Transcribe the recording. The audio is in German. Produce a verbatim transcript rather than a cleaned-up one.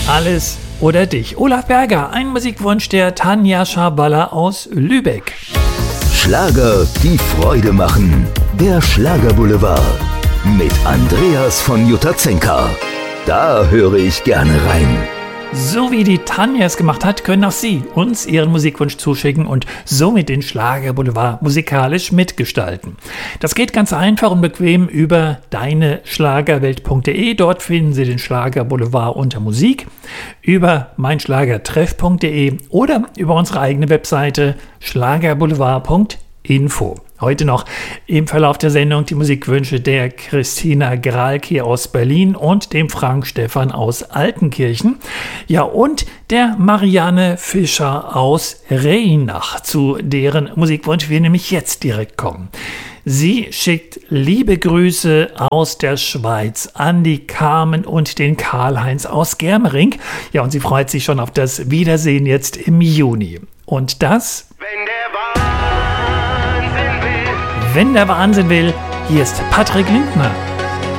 Alles oder dich. Olaf Berger, ein Musikwunsch der Tanja Schaballa aus Lübeck. Schlager, die Freude machen. Der Schlagerboulevard mit Andreas von Jutazenka. Da höre ich gerne rein. So wie die Tanja es gemacht hat, können auch Sie uns Ihren Musikwunsch zuschicken und somit den Schlagerboulevard musikalisch mitgestalten. Das geht ganz einfach und bequem über deineschlagerwelt punkt de. Dort finden Sie den Schlagerboulevard unter Musik, über meinschlagertreff punkt de oder über unsere eigene Webseite schlagerboulevard punkt info. Heute noch im Verlauf der Sendung die Musikwünsche der Christina Gralke aus Berlin und dem Frank Stephan aus Altenkirchen. Ja, und der Marianne Fischer aus Reinach, zu deren Musikwunsch wir nämlich jetzt direkt kommen. Sie schickt liebe Grüße aus der Schweiz an die Carmen und den Karl-Heinz aus Germering. Ja, und sie freut sich schon auf das Wiedersehen jetzt im Juni. Und das... Wenn der Wahnsinn will. Wenn der Wahnsinn will, hier ist Patrick Lindner.